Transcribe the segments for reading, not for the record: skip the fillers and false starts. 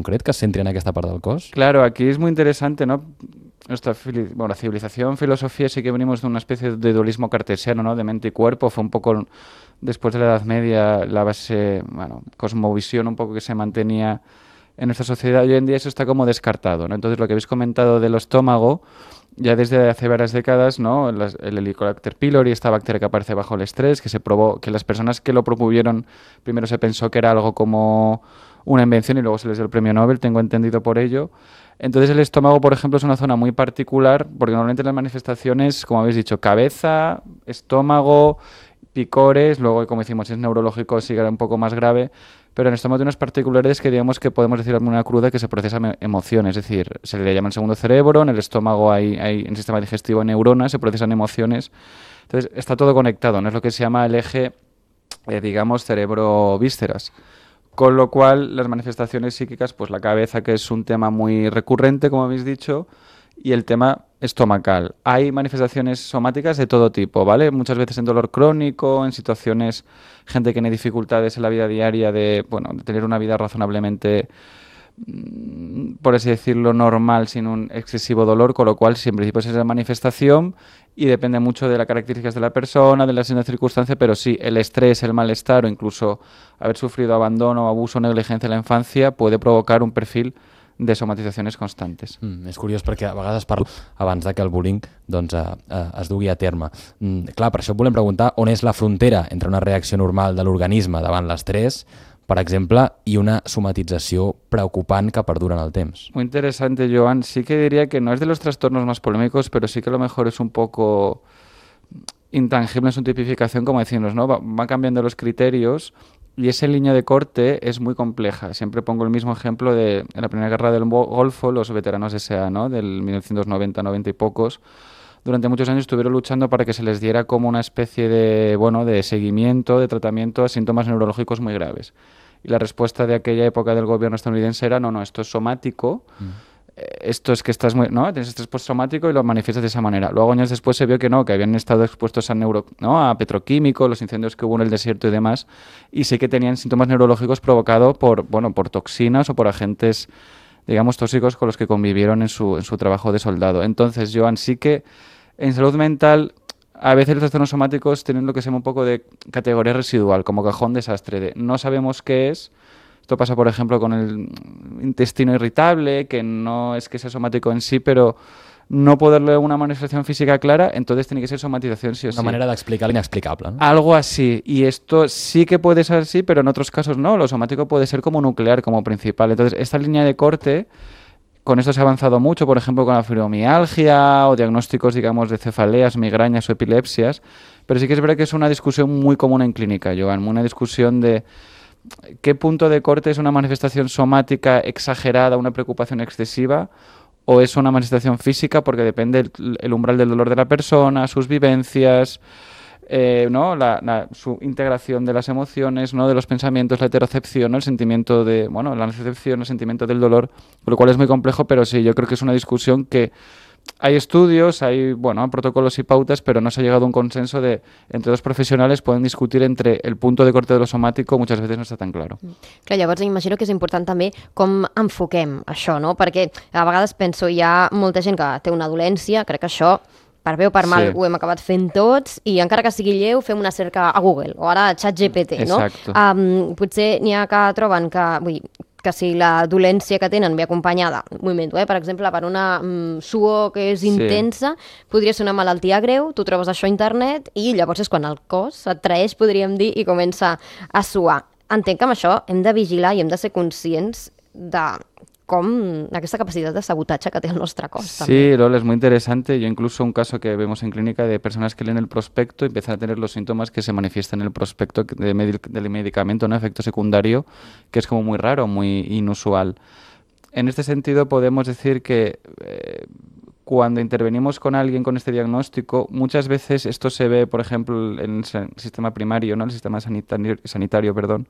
concret que es centri en aquesta part del cos? Claro, aquí es muy interesante, ¿no? La civilización, filosofía, sí que venimos de una especie de dualismo cartesiano, ¿no? De mente y cuerpo. Fue un poco, después de la Edad Media, la base, bueno, cosmovisión un poco que se mantenía en nuestra sociedad. Hoy en día eso está como descartado, ¿no? Entonces, lo que habéis comentado del estómago, ya desde hace varias décadas, ¿no? El Helicobacter pylori, esta bacteria que aparece bajo el estrés, que se probó, que las personas que lo propusieron, primero se pensó que era algo como una invención y luego se les dio el premio Nobel, tengo entendido por ello. Entonces el estómago, por ejemplo, es una zona muy particular porque normalmente las manifestaciones, como habéis dicho, cabeza, estómago, picores, luego, como decimos, si es neurológico sigue un poco más grave, pero en el estómago tiene unas particularidades que digamos que podemos decir alguna cruda que se procesan emociones, es decir, se le llama el segundo cerebro, en el estómago en el sistema digestivo hay neuronas, se procesan emociones, entonces está todo conectado, no es lo que se llama el eje, digamos, cerebro-vísceras. Con lo cual, las manifestaciones psíquicas, pues la cabeza, que es un tema muy recurrente, como habéis dicho, y el tema estomacal. Hay manifestaciones somáticas de todo tipo, ¿vale? Muchas veces en dolor crónico, en situaciones, gente que tiene dificultades en la vida diaria de tener una vida razonablemente, por así decirlo, normal, sin un excesivo dolor, con lo cual, si en principio es esa manifestación y depende mucho de las características de la persona, de las circunstancias, pero sí, el estrés, el malestar o incluso haber sufrido abandono, abuso o negligencia en la infancia puede provocar un perfil de somatizacions constantes. És curiós perquè a vegades parlo abans de que el bullying es dugui a terme. Clar, per això et volem preguntar on és la frontera entre una reacció normal de l'organisme davant l'estrès, per exemple, y una somatització preocupant que perdura en el temps. Muy interesante, Joan. Sí que diría que no es de los trastornos más polémicos, pero sí que a lo mejor es un poco intangible en su tipificación, como decimos, ¿no? Va cambiando los criterios y esa línea de corte es muy compleja. Siempre pongo el mismo ejemplo de en la Primera Guerra del Golfo, los veteranos SA, ¿no? Del 1990, 90 y pocos. Durante muchos años estuvieron luchando para que se les diera como una especie de seguimiento, de tratamiento a síntomas neurológicos muy graves. Y la respuesta de aquella época del gobierno estadounidense era, no, esto es somático, esto es que estás tienes estrés postraumático y lo manifiestas de esa manera. Luego, años después, se vio que no, que habían estado expuestos a petroquímicos, los incendios que hubo en el desierto y demás, y sí que tenían síntomas neurológicos provocados por toxinas o por agentes, digamos, tóxicos con los que convivieron en su trabajo de soldado. Entonces, Joan, sí que en salud mental, a veces los trastornos somáticos tienen lo que se llama un poco de categoría residual, como cajón desastre, de no sabemos qué es. Esto pasa, por ejemplo, con el intestino irritable, que no es que sea somático en sí, pero no poderle una manifestación física clara, entonces tiene que ser somatización sí o sí. Una manera de explicar lo inexplicable, ¿no? Algo así. Y esto sí que puede ser así, pero en otros casos no. Lo somático puede ser como nuclear, como principal. Entonces, esta línea de corte, con esto se ha avanzado mucho, por ejemplo, con la fibromialgia o diagnósticos, digamos, de cefaleas, migrañas o epilepsias. Pero sí que es verdad que es una discusión muy común en clínica, Joan. Una discusión de qué punto de corte es una manifestación somática exagerada, una preocupación excesiva, o es una manifestación física, porque depende el umbral del dolor de la persona, sus vivencias, ¿no? Su integración de las emociones, ¿no? De los pensamientos, la heterocepción, ¿no? El sentimiento de, la nececepción, el sentimiento del dolor, lo cual es muy complejo, pero sí, yo creo que es una discusión que hay estudios, hay protocolos y pautas, pero no se ha llegado a un consenso de entre dos professionals pueden discutir entre el punto de corte de lo somàtico, muchas veces no està tan claro. Clar, llavors imagino que és important també com enfoquem això, no? Perquè a vegades penso, hi ha molta gent que té una dolència, crec que això per bé o per mal ho hem acabat fent tots i encara que sigui lleu fem una cerca a Google o ara a ChatGPT, no? Potser n'hi ha que troben que si la dolència que tenen ve acompanyada, m'invento, per exemple, per una suor que és intensa, podria ser una malaltia greu, tu trobes això a internet i llavors és quan el cos et traeix, podríem dir, i comença a suar. Entenc que amb això hem de vigilar i hem de ser conscients de com aquesta capacitat de sabotatge que té el nostre cos. Sí, Lola, es muy interesante. Yo incluso un caso que vemos en clínica de personas que leen el prospecto y empiezan a tener los síntomas que se manifiestan en el prospecto del medicamento, ¿no? Efecto secundario, que es como muy raro, muy inusual. En este sentido podemos decir que cuando intervenimos con alguien con este diagnóstico, muchas veces esto se ve, por ejemplo, en el sistema primario, ¿no? El sistema sanitario,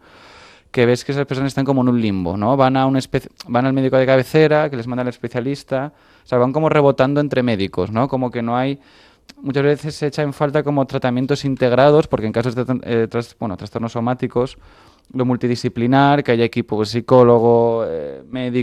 que ves que esas personas están como en un limbo, ¿no? Van al médico de cabecera, que les manda al especialista, o sea, van como rebotando entre médicos, ¿no? Como que no hay... Muchas veces se echa en falta como tratamientos integrados, porque en casos de trastornos somáticos, lo multidisciplinar, que haya equipo psicólogo, médico,